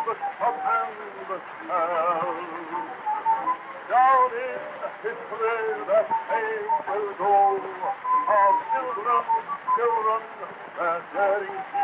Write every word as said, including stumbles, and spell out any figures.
of Hamlet tell. Down in history that fame will go of children, children, that daring